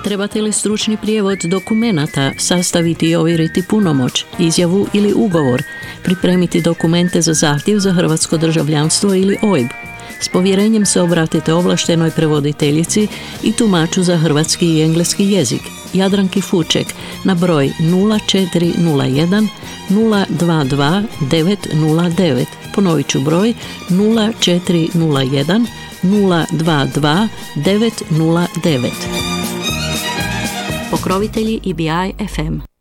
Trebate li stručni prijevod dokumenata, sastaviti i ovjeriti punomoć, izjavu ili ugovor, pripremiti dokumente za zahtjev za hrvatsko državljanstvo ili OIB? S povjerenjem se obratite ovlaštenoj prevoditeljici i tumaču za hrvatski i engleski jezik, Jadranki Fuček, na broj 0401 022 909. Ponovit ću broj 0401 022 909. Pokrovitelji EBI FM.